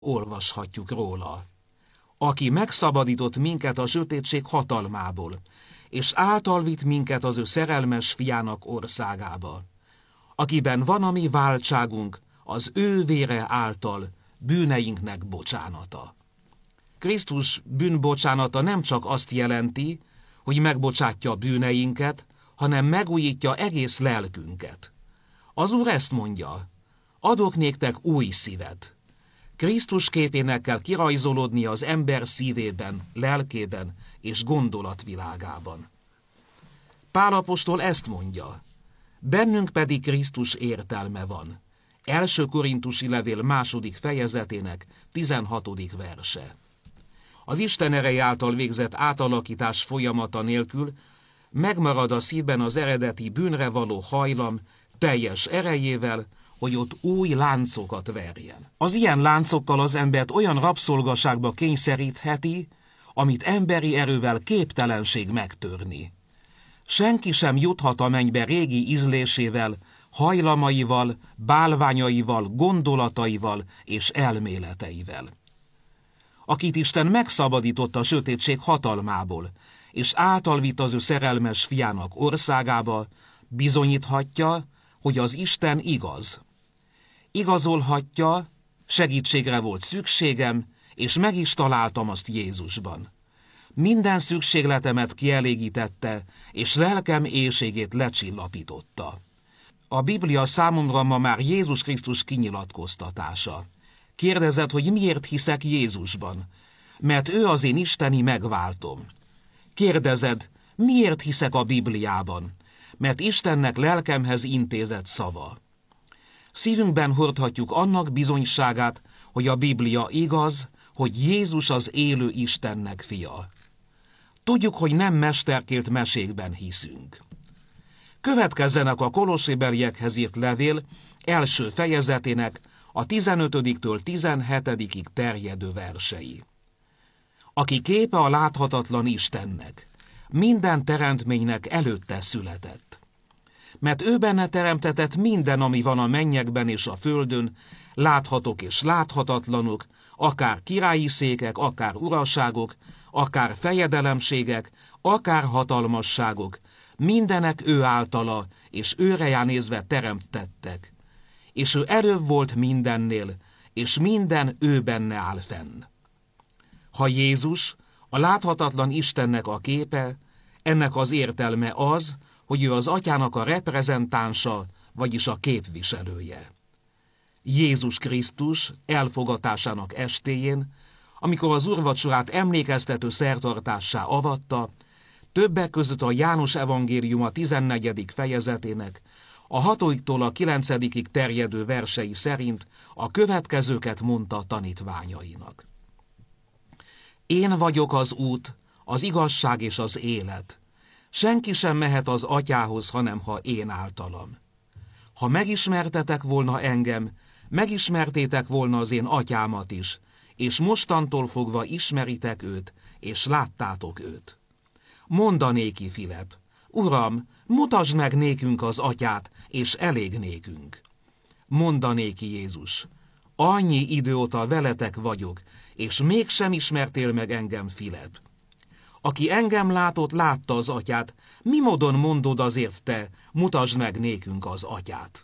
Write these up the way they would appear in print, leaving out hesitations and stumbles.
olvashatjuk róla. Aki megszabadított minket a sötétség hatalmából, és által vitt minket az ő szerelmes fiának országába, akiben van a mi váltságunk, az ő vére által bűneinknek bocsánata. Krisztus bűnbocsánata nem csak azt jelenti, hogy megbocsátja bűneinket, hanem megújítja egész lelkünket. Az Úr ezt mondja: adok néktek új szívet. Krisztus képének kell kirajzolódni az ember szívében, lelkében és gondolatvilágában. Pál apostol ezt mondja: bennünk pedig Krisztus értelme van. 1. Korintusi levél 2. fejezetének 16. verse. Az Isten ereje által végzett átalakítás folyamata nélkül megmarad a szívben az eredeti bűnre való hajlam teljes erejével, hogy ott új láncokat verjen. Az ilyen láncokkal az embert olyan rabszolgaságba kényszerítheti, amit emberi erővel képtelenség megtörni. Senki sem juthat a mennybe régi ízlésével, hajlamaival, bálványaival, gondolataival és elméleteivel. Akit Isten megszabadított a sötétség hatalmából, és általvitt az ő szerelmes fiának országába, bizonyíthatja, hogy az Isten igaz. Igazolhatja, segítségre volt szükségem, és meg is találtam azt Jézusban. Minden szükségletemet kielégítette, és lelkem éhségét lecsillapította. A Biblia számomra ma már Jézus Krisztus kinyilatkoztatása. Kérdezed, hogy miért hiszek Jézusban? Mert ő az én isteni megváltom. Kérdezed, miért hiszek a Bibliában? Mert Istennek lelkemhez intézett szava. Szívünkben hordhatjuk annak bizonyságát, hogy a Biblia igaz, hogy Jézus az élő Istennek fia. Tudjuk, hogy nem mesterkélt mesékben hiszünk. Következzenek a Kolossébeliekhez írt levél első fejezetének a 15-től 17-ig terjedő versei. Aki képe a láthatatlan Istennek, minden teremtménynek előtte született. Mert ő benne teremtetett minden, ami van a mennyekben és a földön, láthatók és láthatatlanok, akár királyi székek, akár uraságok, akár fejedelemségek, akár hatalmasságok, mindenek ő általa, és őreján nézve teremtettek. És ő előbb volt mindennél, és minden ő benne áll fenn. Ha Jézus, a láthatatlan Istennek a képe, ennek az értelme az, hogy ő az Atyának a reprezentánsa, vagyis a képviselője. Jézus Krisztus elfogatásának estéjén, amikor az úrvacsorát emlékeztető szertartássá avatta, többek között a János evangéliuma 14. fejezetének a 6-tól a 9. terjedő versei szerint a következőket mondta tanítványainak. Én vagyok az út, az igazság és az élet. Senki sem mehet az Atyához, hanem ha én általam. Ha megismertetek volna engem, megismertétek volna az én Atyámat is, és mostantól fogva ismeritek őt, és láttátok őt. Mondanéki Filip: Uram, mutasd meg nékünk az Atyát, és elég nékünk. Mondanéki Jézus: annyi idő óta veletek vagyok, és mégsem ismertél meg engem, Filip. Aki engem látott, látta az Atyát, mi módon mondod azért te, mutasd meg nékünk az Atyát?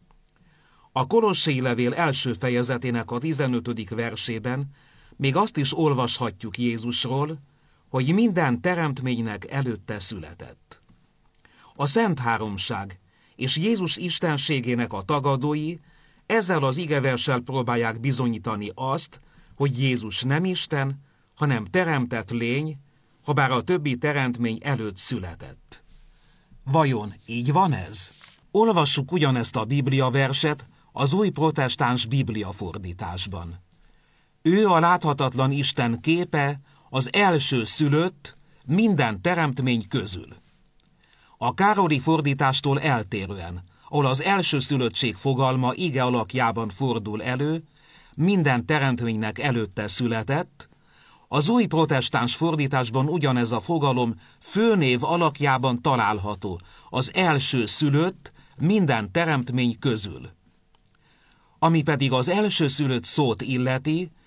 A Kolossé levél első fejezetének a 15. versében még azt is olvashatjuk Jézusról, hogy minden teremtménynek előtte született. A Szent Háromság és Jézus istenségének a tagadói ezzel az igeverssel próbálják bizonyítani azt, hogy Jézus nem Isten, hanem teremtett lény, habár a többi teremtmény előtt született. Vajon így van ez? Olvassuk ugyanezt a Biblia verset az új protestáns Biblia fordításban. Ő a láthatatlan Isten képe, az első szülött minden teremtmény közül. A Károli fordítástól eltérően, ahol az elsőszülöttség fogalma ige alakjában fordul elő, minden teremtménynek előtte született, az új protestáns fordításban ugyanez a fogalom főnév alakjában található, az első szülött minden teremtmény közül. Ami pedig az elsőszülött szót illeti,